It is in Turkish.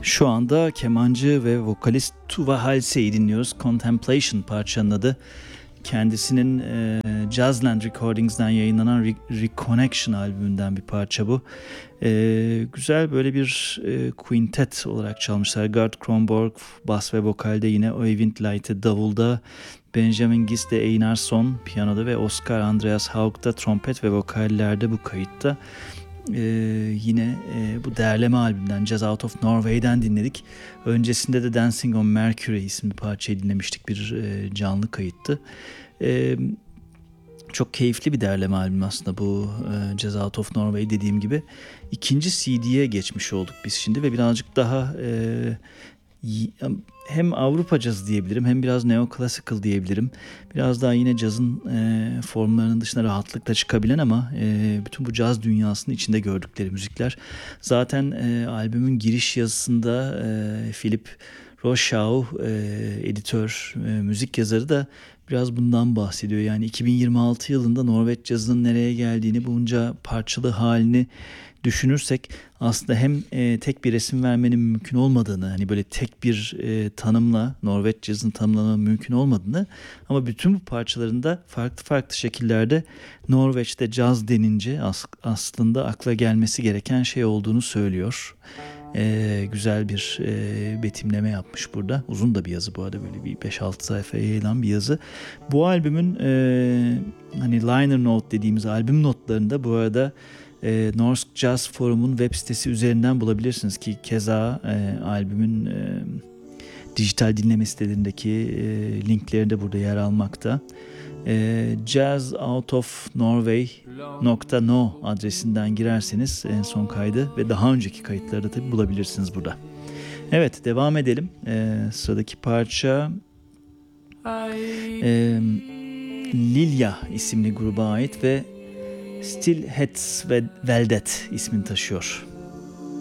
Şu anda kemancı ve vokalist Tuva Halsey'i dinliyoruz. Contemplation parçanın adı. Kendisinin Jazzland Recordings'den yayınlanan Reconnection albümünden bir parça bu. Güzel böyle bir quintet olarak çalmışlar. Gert Kronborg bas ve vokalde, yine Oyvind Leite davulda, Benjamin Gis de Einarsson piyanoda ve Oscar Andreas Haug da trompet ve vokallerde bu kayıtta. Yine bu derleme albümden Jazz Out of Norway'den dinledik. Öncesinde de Dancing on Mercury isimli parçayı dinlemiştik. Bir canlı kayıttı. Çok keyifli bir derleme albüm aslında bu Jazz Out of Norway, dediğim gibi. İkinci CD'ye geçmiş olduk biz şimdi ve birazcık daha hem Avrupa cazı diyebilirim, hem biraz neoclassical diyebilirim. Biraz daha yine cazın formlarının dışına rahatlıkla çıkabilen ama bütün bu caz dünyasının içinde gördükleri müzikler. Zaten albümün giriş yazısında Philip Rochau, editör, müzik yazarı da biraz bundan bahsediyor. Yani 2026 yılında Norveç cazının nereye geldiğini, bunca parçalı halini düşünürsek aslında hem tek bir resim vermenin mümkün olmadığını, hani böyle tek bir tanımla Norveç cazını tanımlamanın mümkün olmadığını, ama bütün bu parçalarında farklı farklı şekillerde Norveç'te caz denince aslında akla gelmesi gereken şey olduğunu söylüyor. Güzel bir betimleme yapmış burada. Uzun da bir yazı bu arada, böyle bir 5-6 sayfaya yayılan bir yazı. Bu albümün hani liner note dediğimiz albüm notlarında bu arada Norsk Jazz Forum'un web sitesi üzerinden bulabilirsiniz ki keza albümün dijital dinleme sitelerindeki linkleri de burada yer almakta. jazzoutofnorway.no adresinden girerseniz en son kaydı ve daha önceki kayıtları da tabii bulabilirsiniz burada. Evet, devam edelim. Sıradaki parça Lilja isimli gruba ait ve Stillhetsveldet ismini taşıyor.